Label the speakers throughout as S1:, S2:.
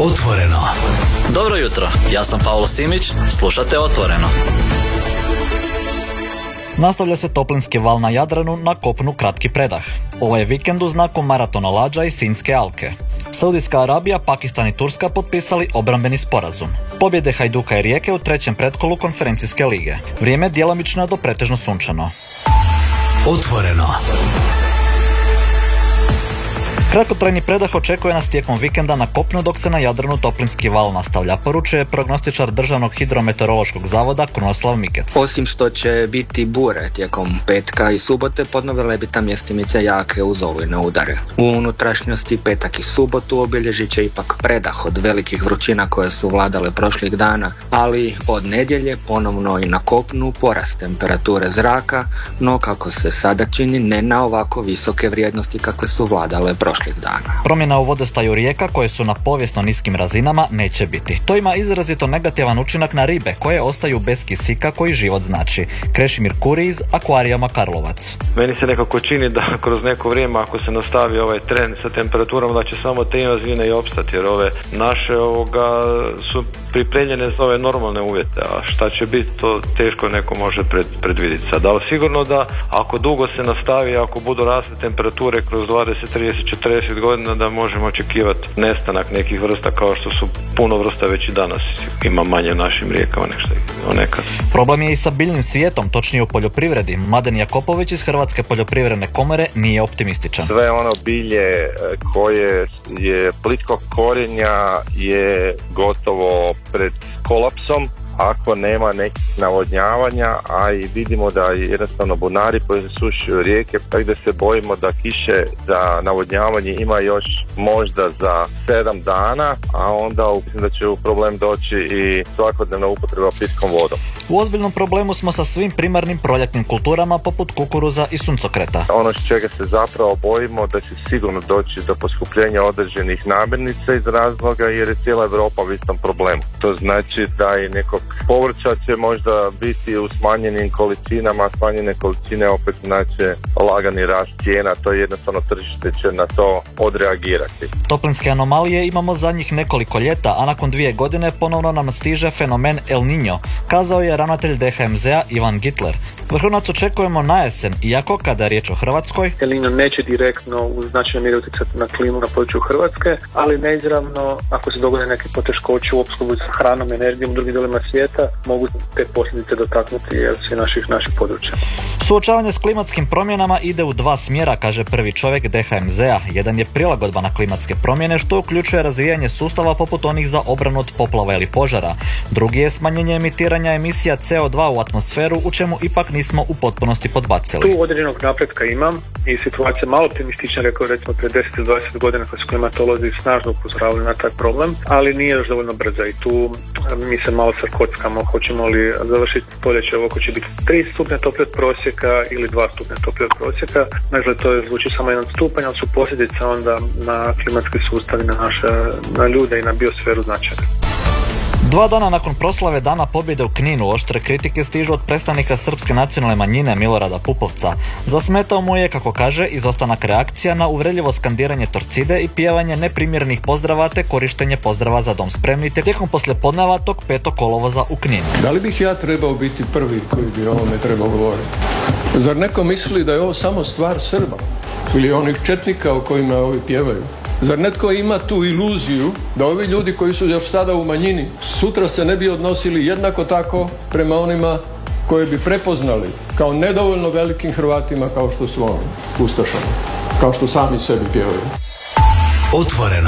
S1: Otvoreno.
S2: Dobro jutro, ja sam Pavlo Simić, slušate Otvoreno. Nastavlja se toplinski val na Jadranu, na kopnu kratki predah. Ovo je vikend u znaku maratona lađa i Sinjske alke. Saudijska Arabija, Pakistan i Turska potpisali obrambeni sporazum. Pobjede Hajduka i Rijeke u trećem pretkolu konferencijske lige. Vrijeme djelomično do pretežno sunčano.
S1: Otvoreno.
S2: Kratkotrajni predah očekuje nas tijekom vikenda na kopnu, dok se na Jadranu toplinski val nastavlja, poručuje prognostičar Državnog hidrometeorološkog zavoda Krunoslav Mikec.
S3: Osim što će biti bure tijekom petka i subote, podnovile bi tam mjestimice jake uz olujne udare. U unutrašnjosti petak i subotu obilježit će ipak predah od velikih vrućina koje su vladale prošlih dana, ali od nedjelje ponovno i na kopnu porast temperature zraka, no kako se sada čini ne na ovako visoke vrijednosti kakve su vladale prošlih dana.
S2: Promjena u vodostaju rijeka koje su na povijesno niskim razinama neće biti. To ima izrazito negativan učinak na ribe koje ostaju bez kisika koji život znači. Krešimir Kuri iz Akvarijama Karlovac.
S4: Meni se nekako čini da kroz neko vrijeme ako se nastavi ovaj trend sa temperaturom da će samo te invazivne i opstati, jer ove naše su pripremljene za ove normalne uvjete, a šta će biti to teško neko može predvidjeti sad. Ali sigurno da ako dugo se nastavi, ako budu rasle temperature kroz 20, 30, 40 godina da možemo očekivati nestanak nekih vrsta kao što su puno vrsta već i danas ima manje u našim rijekama nek što nekad.
S2: Problem je i sa biljnim svijetom, točnije u poljoprivredi. Mladen Jakopović iz Hrvatske poljoprivredne komore nije optimističan.
S5: Sve ono bilje koje je plitkog korijenja je gotovo pred kolapsom ako nema nekih navodnjavanja, a i vidimo da jednostavno bunari sušuju rijeke, tako da se bojimo da kiše za navodnjavanje ima još možda za 7 dana, a onda mislim da će u problem doći i svakodnevna upotreba pitkom vodom.
S2: U ozbiljnom problemu smo sa svim primarnim proljetnim kulturama poput kukuruza i suncokreta.
S5: Ono s čega se zapravo bojimo da će sigurno doći do poskupljenja određenih namirnica iz razloga jer je cijela Europa u istom problemu. To znači da i nekog povrća će možda biti u smanjenim količinama, smanjene količine opet znači lagani rast cijena, to je jednostavno tržište će na to odreagirati.
S2: Toplinske anomalije imamo zadnjih nekoliko ljeta, a nakon 2 godine ponovno nam stiže fenomen El Niño, kazao je ravnatelj DHMZ-a Ivan Gitler. Vrhunac očekujemo na jesen, iako kada je riječ o Hrvatskoj,
S6: El Niño neće direktno u značajnoj mjeri utjecati na klimu na području Hrvatske, ali neizravno ako se dogode neke poteškoće u opskrbi sa hranom, energijom u drugim dijelovima svijeta, mogu te posljedice dotaknuti sve naših područja.
S2: Suočavanje s klimatskim promjenama ide u 2 smjera, kaže prvi čovjek DHMZ-a. Jedan je prilagodba na klimatske promjene, što uključuje razvijanje sustava poput onih za obranu od poplava ili požara. Drugi je smanjenje emitiranja emisija CO2 u atmosferu, u čemu ipak nismo u potpunosti podbacili.
S6: Tu određenog napretka imam i situacija malo optimistična, rekao recimo prije 10-20 godina kad su klimatolozi snažno upozoravali na taj problem, ali nije još dovoljno brza i tu mi se malo kockamo, hoćemo li završiti stoljeće ovo ko će biti 3 stupnja toplije od prosjeka ili 2 stupnja toplije od prosjeka. Dakle, to je zvuči samo 1 stupanj, ali su posljedice onda na klimatski sustav i na ljude i na biosferu značajne.
S2: 2 dana nakon proslave Dana pobjede u Kninu, oštre kritike stižu od predstavnika srpske nacionalne manjine Milorada Pupovca. Zasmetao mu je, kako kaže, izostanak reakcija na uvredljivo skandiranje Torcide i pjevanje neprimjerenih pozdrava te korištenje pozdrava za dom spremni tijekom poslijepodneva tog 5. kolovoza u Kninu.
S7: Da li bih ja trebao biti prvi koji bi o ovome trebao govoriti? Zar neko misli da je ovo samo stvar Srba ili onih četnika o kojima ovi pjevaju? Zar netko ima tu iluziju da ovi ljudi koji su još sada u manjini sutra se ne bi odnosili jednako tako prema onima koje bi prepoznali kao nedovoljno velikim Hrvatima kao što su oni, pustošani, kao što sami sebi pjevaju?
S1: Otvoreno.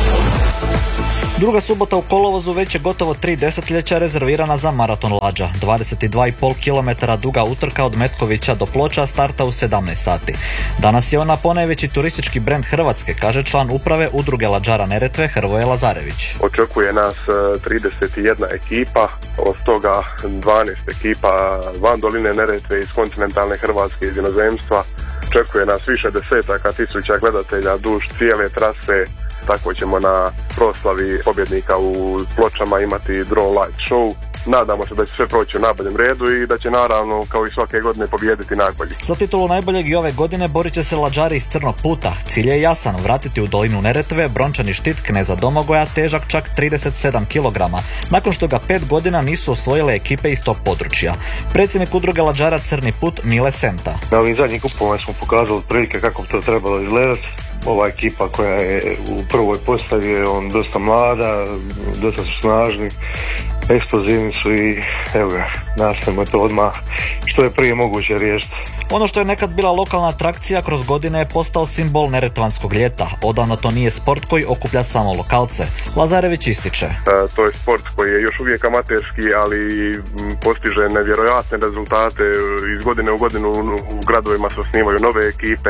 S2: Druga subota u kolovozu već je gotovo 3 desetljeća rezervirana za maraton lađa. 22,5 km duga utrka od Metkovića do Ploča starta u 17 sati. Danas je ona ponajveći turistički brend Hrvatske, kaže član uprave Udruge lađara Neretve Hrvoje Lazarević.
S5: Očekuje nas 31 ekipa, od toga 12 ekipa van doline Neretve iz kontinentalne Hrvatske, iz inozemstva. Očekuje nas više desetaka tisuća gledatelja duž cijele trase. Tako ćemo na proslavi pobjednika u Pločama imati drone light show nadamo se da će sve proći u najboljem redu i da će naravno kao i svake godine pobijediti najbolji.
S2: Za titulu najboljeg i ove godine borit će se lađari iz Crnog puta. Cilj je jasan, vratiti u dolinu Neretve brončani štit kneza Domagoja težak čak 37 kg, nakon što ga 5 godina nisu osvojile ekipe iz tog područja. Predsjednik udruge lađara Crni put Mile Senta.
S8: Na ovim zadnjim kupovima smo pokazali otprilike kako bi to trebalo izgledati. Ova ekipa koja je u prvoj postavi je dosta mlada, dosta su snažni, eksplozivni su i evo ga, nastavimo to odmah što je prije moguće riješiti.
S2: Ono što je nekad bila lokalna atrakcija kroz godine je postao simbol neretvanskog ljeta. Odavno to nije sport koji okuplja samo lokalce. Lazarević ističe.
S5: To je sport koji je još uvijek amaterski, ali postiže nevjerojatne rezultate. Iz godine u godinu u gradovima se osnivaju nove ekipe.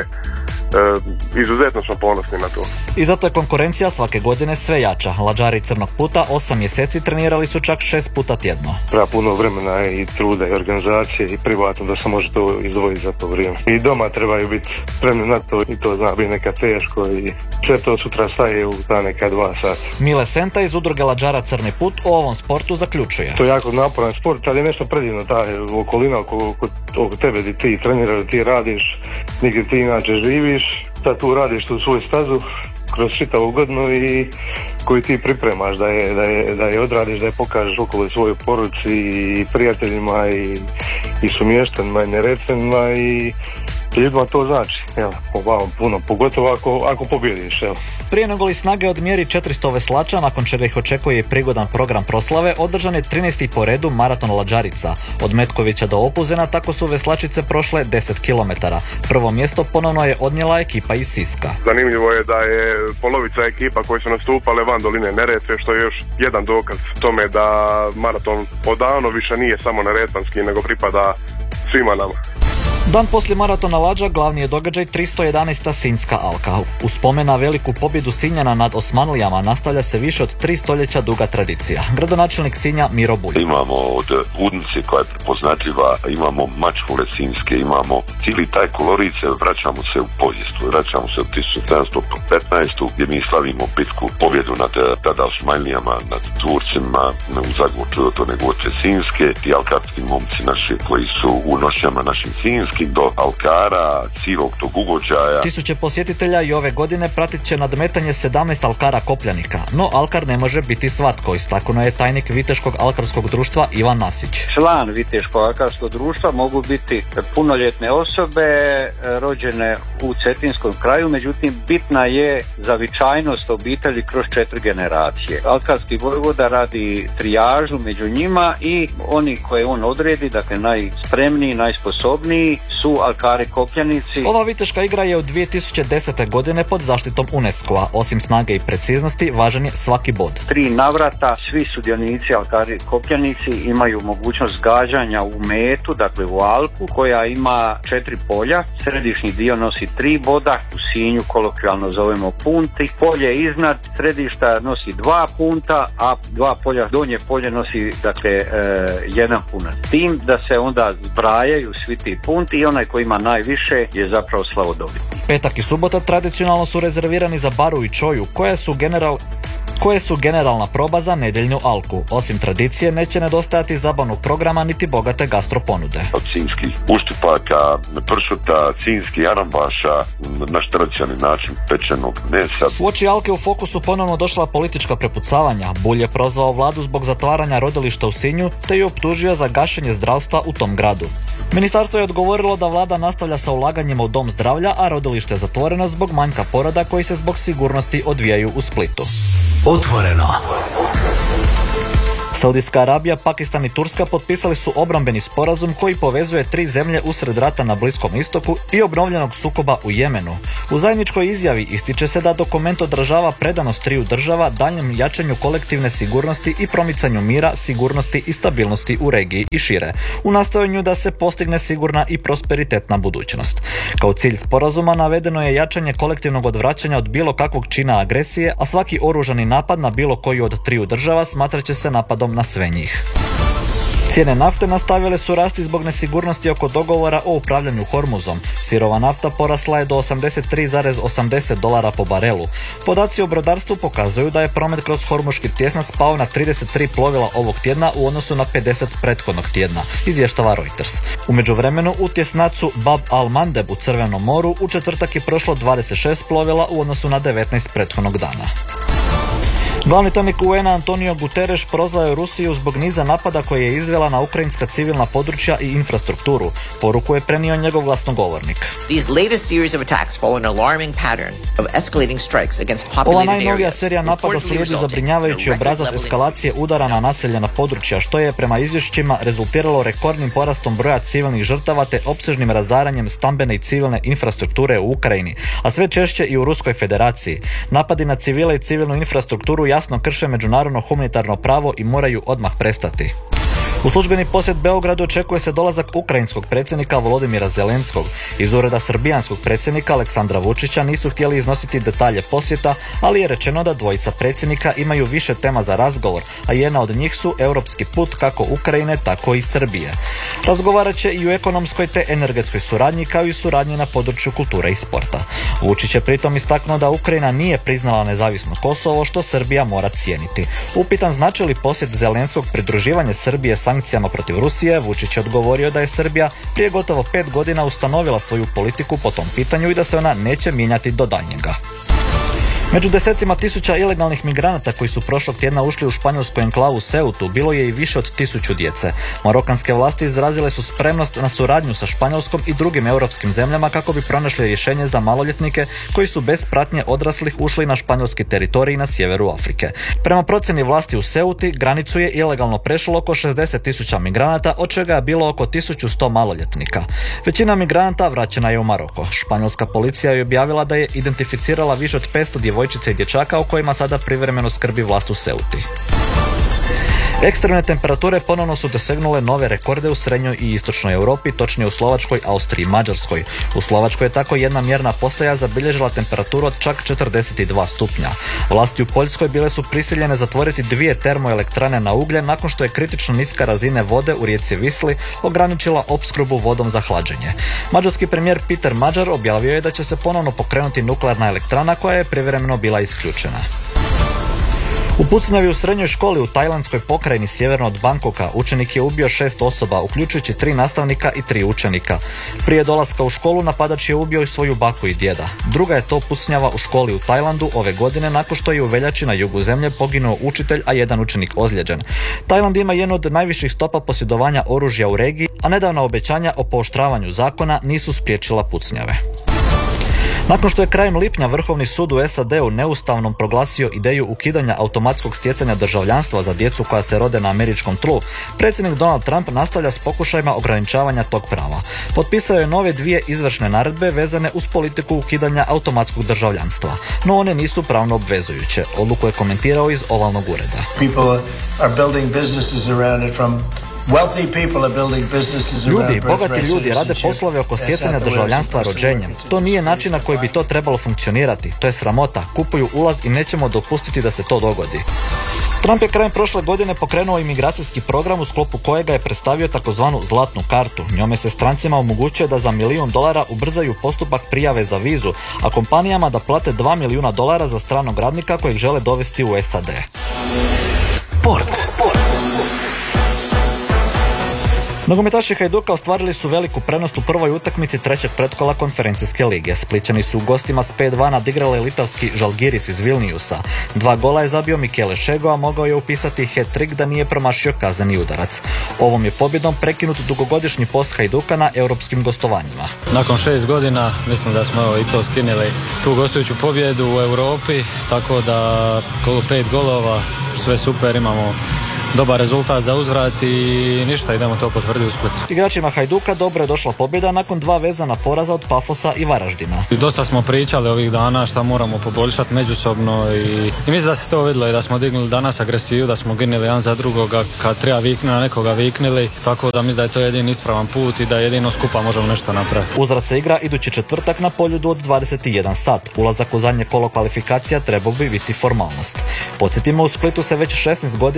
S5: Izuzetno smo ponosni na to.
S2: I zato je konkurencija svake godine sve jača. Lađari Crnog puta 8 mjeseci trenirali su čak 6 puta tjedno.
S8: Treba puno vremena i truda i organizacije i privatno da se može to izdvojiti za to vrijeme. I doma trebaju biti spremni na to i to zna biti neka teško i sve to sutra staje u ta neka 2 sata.
S2: Mile Senta iz udruge lađara Crni put o ovom sportu zaključuje.
S8: To je jako naporan sport, ali je nešto predivno ta okolina oko tebe gdje ti treniraš, ti radiš, nigdje ti inače živiš. Da tu radiš tu svoju stazu kroz čitavu godinu i koju ti pripremaš da je odradiš, da je pokažeš okolo svojoj porodici i prijateljima i sumještanima i neretvenima i ljudima to znači, puno, pogotovo ako pobjediš.
S2: Prije nego li snage odmjeri 400 veslača, nakon čega ih očekuje i prigodan program proslave, održan je 13. po redu maraton lađarica. Od Metkovića do Opuzena tako su veslačice prošle 10 km. Prvo mjesto ponovno je odnijela ekipa iz Siska.
S5: Zanimljivo je da je polovica ekipa koji su nastupale van doline Neretve, što je još jedan dokaz tome da maraton odavno više nije samo neretvanski, nego pripada svima nama.
S2: Dan poslije maratona lađa glavni je događaj 311. Sinjska alka. U spomen na veliku pobjedu Sinjana nad Osmanlijama nastavlja se više od 3 stoljeća duga tradicija. Gradonačelnik Sinja Miro Bulj.
S9: Imamo od Udnice koja je prepoznatljiva, imamo mačmure sinjske, imamo cijeli taj kolorice, vraćamo se u povijest, vraćamo se u 1715. gdje mi slavimo bitku, pobjedu nad tada Osmanlijama, nad Turcima, u Zagorču to Negorče Sinjske, ti alkarski momci naši koji su u noćama našim Sinjskim do alkara, cijelog tog ugođaja.
S2: Tisuće posjetitelja i ove godine pratit će nadmetanje 17 alkara kopljanika, no alkar ne može biti svatko, istaknuo je tajnik Viteškog alkarskog društva Ivan Nasić.
S10: Član Viteškog alkarskog društva mogu biti punoljetne osobe rođene u cetinskom kraju, međutim bitna je zavičajnost obitelji kroz 4 generacije. Alkarski vojvoda radi trijažu među njima i oni koje on odredi, dakle najspremniji, najsposobniji su alkari kopljanici.
S2: Ova viteška igra je od 2010. godine pod zaštitom UNESCO-a. Osim snage i preciznosti, važan je svaki bod.
S10: 3 navrata svi sudionici alkari kopljanici imaju mogućnost gađanja u metu, dakle u alku, koja ima 4 polja. Središnji dio nosi 3 boda, u Sinju kolokvijalno zovemo punti. Polje iznad središta nosi 2 punta, a 2 polja, donje polje nosi dakle 1 punac. Tim da se onda zbrajaju svi ti punti i onaj koji ima najviše je zapravo slavodobitnik.
S2: Petak i subota tradicionalno su rezervirani za baru i čoju, koje su generalna proba za nedjeljnu alku. Osim tradicije neće nedostajati zabavnog programa niti bogate gastroponude.
S9: Od sinjskih uštipaka, pršuta, sinjskih arambaša, naš tradicionalni način pečenog mesa.
S2: Uoči alke u fokusu ponovno došla politička prepucavanja. Bulj je prozvao vladu zbog zatvaranja rodilišta u Sinju te ju optužio za gašenje zdravstva u tom gradu. Ministarstvo je odgovorilo da vlada nastavlja sa ulaganjima u dom zdravlja, a rodilište je zatvoreno zbog manjka poroda koji se zbog sigurnosti odvijaju u Splitu.
S1: Otvoreno.
S2: Saudijska Arabija, Pakistan i Turska potpisali su obrambeni sporazum koji povezuje 3 zemlje usred rata na Bliskom istoku i obnovljenog sukoba u Jemenu. U zajedničkoj izjavi ističe se da dokument odražava predanost 3 država daljnjem jačanju kolektivne sigurnosti i promicanju mira, sigurnosti i stabilnosti u regiji i šire, u nastojanju da se postigne sigurna i prosperitetna budućnost. Kao cilj sporazuma navedeno je jačanje kolektivnog odvraćanja od bilo kakvog čina agresije, a svaki oružani napad na bilo koju od 3 država smatrat će se napadom na sve njih. Cijene nafte nastavile su rasti zbog nesigurnosti oko dogovora o upravljanju Hormuzom. Sirova nafta porasla je do $83,80 po barelu. Podaci o brodarstvu pokazuju da je promet kroz Hormuški tjesnac spao na 33 plovila ovog tjedna u odnosu na 50 prethodnog tjedna, izvještava Reuters. U međuvremenu u tjesnacu Bab al-Mandeb u Crvenom moru u četvrtak je prošlo 26 plovila u odnosu na 19 prethodnog dana. Glavni tajnik UN-a Antonio Guterres prozvao je Rusiju zbog niza napada koje je izvela na ukrajinska civilna područja i infrastrukturu. Poruku je prenio njegov glasnogovornik. Ova najnovija serija napada slijedi zabrinjavajući obrazac eskalacije udara na naseljena područja, što je prema izvješćima rezultiralo rekordnim porastom broja civilnih žrtava te opsežnim razaranjem stambene i civilne infrastrukture u Ukrajini, a sve češće i u Ruskoj federaciji. Napadi na civile i civilnu infrastrukturu jasno krše međunarodno humanitarno pravo i moraju odmah prestati. U službeni posjet Beogradu očekuje se dolazak ukrajinskog predsjednika Volodimira Zelenskog. Iz ureda srbijanskog predsjednika Aleksandra Vučića nisu htjeli iznositi detalje posjeta, ali je rečeno da dvojica predsjednika imaju više tema za razgovor, a jedna od njih su europski put kako Ukrajine, tako i Srbije. Razgovarat će i u ekonomskoj te energetskoj suradnji, kao i suradnji na području kulture i sporta. Vučić je pritom istaknuo da Ukrajina nije priznala nezavisno Kosovo, što Srbija mora cijeniti. Upitan znači li posjet Zelenskog pridruživanje Srbije sankcijama protiv Rusije, Vučić je odgovorio da je Srbija prije gotovo 5 godina ustanovila svoju politiku po tom pitanju i da se ona neće mijenjati do daljnjega. Među desecima tisuća ilegalnih migranata koji su prošlog tjedna ušli u španjolsku enklavu Ceutu bilo je i više od 1000 djece. Marokanske vlasti izrazile su spremnost na suradnju sa Španjolskom i drugim europskim zemljama kako bi pronašli rješenje za maloljetnike koji su bez pratnje odraslih ušli na španjolski teritorij na sjeveru Afrike. Prema procjeni vlasti u Ceuti, granicu je ilegalno prešlo oko 60.000 migranata, od čega je bilo oko 1100 maloljetnika. Većina migranata vraćena je u Maroko. Španjolska policija je objavila da je identificirala više od 500 djevojčica i dječaka o kojima sada privremeno skrbi vlast u Ceuti. Ekstremne temperature ponovno su dosegnule nove rekorde u srednjoj i istočnoj Europi, točnije u Slovačkoj, Austriji i Mađarskoj. U Slovačkoj je tako jedna mjerna postaja zabilježila temperaturu od čak 42 stupnja. Vlasti u Poljskoj bile su prisiljene zatvoriti 2 termoelektrane na ugljen nakon što je kritično niska razine vode u rijeci Visli ograničila opskrbu vodom za hlađenje. Mađarski premijer Peter Mađar objavio je da će se ponovno pokrenuti nuklearna elektrana koja je privremeno bila isključena. U pucnjavi u srednjoj školi u tajlandskoj pokrajini sjeverno od Bangkoka učenik je ubio 6 osoba, uključujući 3 nastavnika i 3 učenika. Prije dolaska u školu napadač je ubio i svoju baku i djeda. Druga je to pucnjava u školi u Tajlandu ove godine nakon što je u veljači na jugu zemlje poginuo učitelj, a jedan učenik ozlijeđen. Tajland ima jednu od najviših stopa posjedovanja oružja u regiji, a nedavna obećanja o pooštravanju zakona nisu spriječila pucnjave. Nakon što je krajem lipnja Vrhovni sud u SAD-u neustavnom proglasio ideju ukidanja automatskog stjecanja državljanstva za djecu koja se rode na američkom tlu, predsjednik Donald Trump nastavlja s pokušajima ograničavanja tog prava. Potpisao je nove 2 izvršne naredbe vezane uz politiku ukidanja automatskog državljanstva, no one nisu pravno obvezujuće. Odluku je komentirao iz Ovalnog ureda. Bogati ljudi rade poslove oko stjecanja državljanstva rođenjem. To nije način na koji bi to trebalo funkcionirati. To je sramota. Kupuju ulaz i nećemo dopustiti da se to dogodi. Trump je krajem prošle godine pokrenuo imigracijski program u sklopu kojega je predstavio takozvanu zlatnu kartu. Njome se strancima omogućuje da za $1 milijun ubrzaju postupak prijave za vizu, a kompanijama da plate $2 milijuna za stranog radnika kojeg žele dovesti u SAD.
S1: Sport.
S2: Nogometaši Hajduka ostvarili su veliku prednost u prvoj utakmici trećeg pretkola konferencijske lige. Splićani su u gostima s 5-2 nadigrali litavski Žalgiris iz Vilniusa. 2 gola je zabio Michele Šego, a mogao je upisati hat-trick da nije promašio kazneni udarac. Ovom je pobjedom prekinut dugogodišnji post Hajduka na europskim gostovanjima.
S11: Nakon 6 godina mislim da smo i to skinuli tu gostujuću pobjedu u Europi, tako da kolo 5 golova, sve super, imamo dobar rezultat za uzvrat i ništa, idemo to potvrditi u Splitu.
S2: Igračima Hajduka dobro je došla pobjeda nakon 2 vezana poraza od Pafosa i Varaždina.
S11: Dosta smo pričali ovih dana šta moramo poboljšati međusobno i mislim da se to vidjelo i da smo dignuli danas agresiju, da smo ginili jedan za drugoga, kad treba viknuti na nekoga viknili, tako da mislim da je to jedini ispravan put i da jedino skupa možemo nešto napraviti.
S2: Uzvrat se igra idući četvrtak na Poljudu od 21 sat. Ulazak u zadnje kolo kvalifikacija trebao bi biti formalnost. Podsjetimo, u Splitu se već 16 godina čeka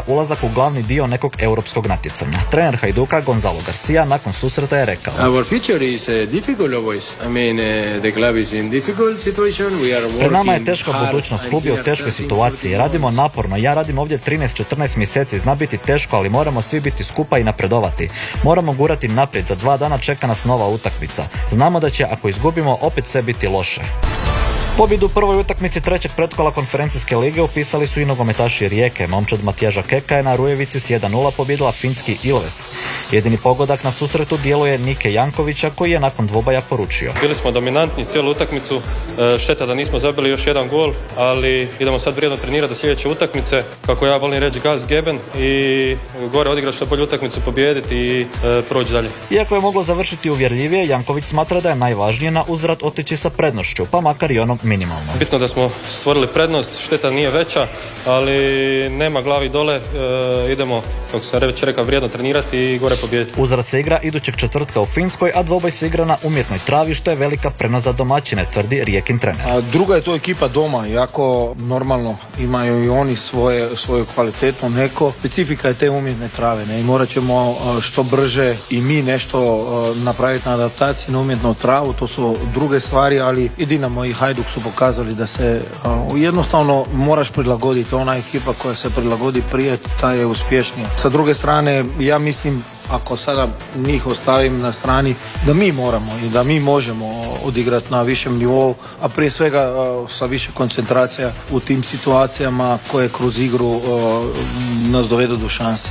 S2: Hajduka ulazak u glavni dio nekog europskog natjecanja. Trener Hajduka Gonzalo Garcia nakon susreta je rekao:
S12: Our future is difficult always. I mean, the club is in difficult situation. We are working.
S2: Pred nama je teška budućnost, klub je u teškoj situaciji. Radimo naporno. Ja radim ovdje 13-14 mjeseci. Zna biti teško, ali moramo svi biti skupa i napredovati. Moramo gurati naprijed. Za 2 dana čeka nas nova utakmica. Znamo da će, ako izgubimo, opet sve biti loše. Pobjedu u prvoj utakmici trećeg pretkola konferencijske lige upisali su i nogometaši Rijeke. Momčad Matijaža Keka je na Rujevici s 1:0 pobjedila finski Ilves. Jedini pogodak na susretu djeluje Nike Jankovića, koji je nakon dvoboja poručio:
S13: Bili smo dominantni cijelu utakmicu, šteta da nismo zabili još jedan gol, ali idemo sad vrijedno trenirati do sljedeće utakmice, kako ja volim reći, gas geben, i gore odigrati što bolju utakmicu, pobijediti i proći dalje.
S2: Iako je moglo završiti uvjerljivije, Janković smatra da je najvažnije na uzvrat otići sa prednošću, pa makar i onom minimalno.
S13: Bitno da smo stvorili prednost, šteta nije veća, ali nema glavi dole, idemo, kako sam već rekao, vrijedno trenirati i gore pobijediti.
S2: Uzvrat se igra idućeg četvrtka u Finskoj, a dvoboj se igra na umjetnoj travi, što je velika prednost za domaćine, tvrdi Rijekin trener.
S14: A druga je to ekipa doma, jako normalno imaju i oni svoju kvalitetu, neko specifika je te umjetne trave, ne? I morat ćemo što brže i mi nešto napraviti na adaptaciji na umjetnu travu, to su druge stvari, ali i Dinamo i Hajduk su pokazali da se jednostavno moraš prilagoditi. Ona ekipa koja se prilagodi prije, ta je uspješnija. Sa druge strane, ja mislim, ako sada njih ostavim na strani, da mi moramo i da mi možemo odigrati na višem nivou, a prije svega sa više koncentracija u tim situacijama koje kroz igru nas dovedu do šanse.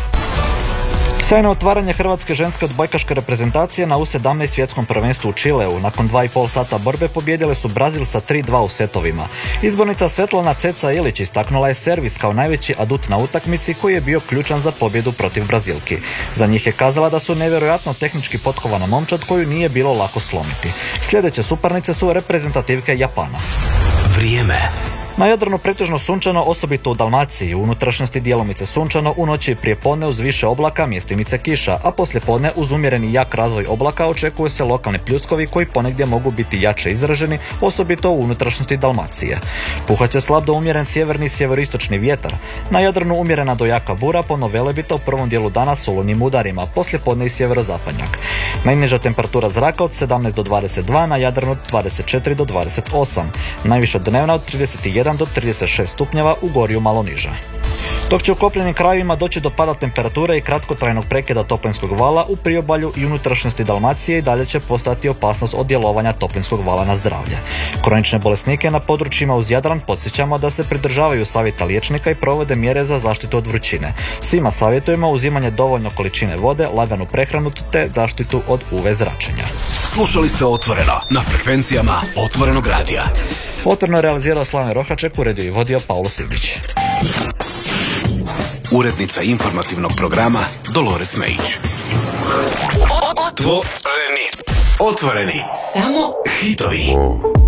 S2: Sjajno otvaranje hrvatske ženske odbojkaške reprezentacije na U17 svjetskom prvenstvu u Čileu. Nakon 2,5 sata borbe pobijedile su Brazil sa 3:2 u setovima. Izbornica Svetlana Ceca Ilić istaknula je servis kao najveći adut na utakmici, koji je bio ključan za pobjedu protiv Brazilki. Za njih je kazala da su nevjerojatno tehnički potkovana momčad koju nije bilo lako slomiti. Sljedeće suparnice su reprezentativke Japana.
S1: Vrijeme.
S2: Na Jadranu pretežno sunčano, osobito u Dalmaciji. U unutrašnjosti djelomice sunčano, u noći i prijepodne uz više oblaka, mjestimice kiša, a poslijepodne uz umjereni jak razvoj oblaka očekuju se lokalni pljuskovi koji ponegdje mogu biti jače izraženi, osobito u unutrašnjosti Dalmacije. Puhat će slab do umjeren sjeverni i sjeveroistočni vjetar. Na Jadranu umjerena do jaka bura, po Velebita u prvom dijelu dana s olujnim udarima, poslijepodne i sjeverozapadnjak. Najniža temperatura zraka od 17 do 22, na Jadranu od 24 do 28. Najviša dnevna od 31 do 36 stupnjeva, u Gorju malo niža. Dok će u kopljenim krajevima doći do pada temperature i kratkotrajnog prekida toplinskog vala, u priobalju i unutrašnjosti Dalmacije i dalje će postojati opasnost od djelovanja toplinskog vala na zdravlje. Kronične bolesnike na područjima uz Jadran podsjećamo da se pridržavaju savjeta liječnika i provode mjere za zaštitu od vrućine. Svima savjetujemo uzimanje dovoljno količine vode, laganu prehranu te zaštitu od UV zračenja.
S1: Slušali ste Otvoreno na frekvencijama Otvorenog radija.
S2: Otvoreno je realizirao Slaven Rohaček, uredio i vodio Paulo Silvić.
S1: Urednica informativnog programa Dolores Mejić. Otvoreni. Samo hitovi.